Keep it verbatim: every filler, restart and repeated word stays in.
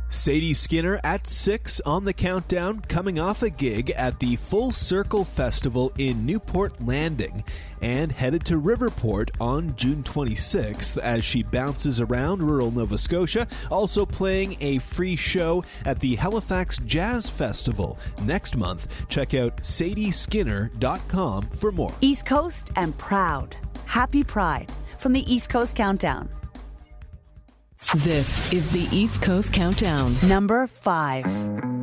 Sadie Skinner at six on the countdown, coming off a gig at the Full Circle Festival in Newport Landing and headed to Riverport on June twenty-sixth as she bounces around rural Nova Scotia, also playing a free show at the Halifax Jazz Festival next month. Check out sadie skinner dot com for more. East Coast and proud. Happy Pride from the East Coast Countdown. This is the East Coast Countdown. Number five.